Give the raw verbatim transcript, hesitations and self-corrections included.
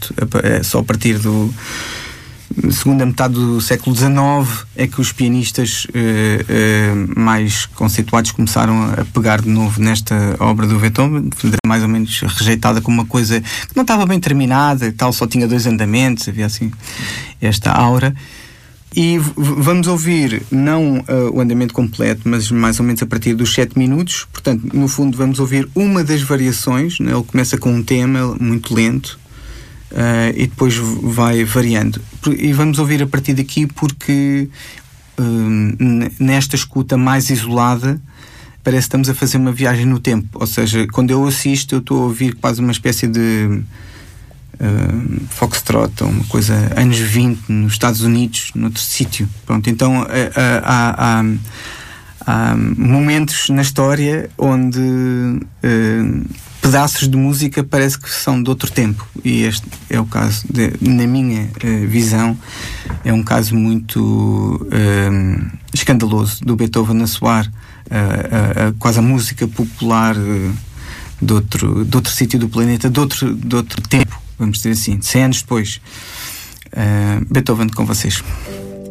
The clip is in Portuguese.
isto é só a partir do segunda metade do século dezenove é que os pianistas eh, eh, mais conceituados começaram a pegar de novo nesta obra do Beethoven, mais ou menos rejeitada como uma coisa que não estava bem terminada e tal, só tinha dois andamentos, havia assim esta aura. E v- vamos ouvir não uh, o andamento completo, mas mais ou menos a partir dos sete minutos. Portanto, no fundo vamos ouvir uma das variações, né? Ele começa com um tema muito lento, Uh, e depois vai variando. E vamos ouvir a partir daqui porque uh, nesta escuta mais isolada parece que estamos a fazer uma viagem no tempo. Ou seja, quando eu assisto eu estou a ouvir quase uma espécie de uh, foxtrot, ou uma coisa anos vinte nos Estados Unidos, noutro sítio. Pronto, então uh, uh, há, há, há momentos na história onde uh, pedaços de música parece que são de outro tempo, e este é o caso, de, na minha uh, visão, é um caso muito uh, escandaloso do Beethoven a soar uh, uh, uh, quase a música popular uh, de outro, de outro sítio do planeta, de outro, de outro tempo, vamos dizer assim, cem anos depois. Uh, Beethoven, com vocês.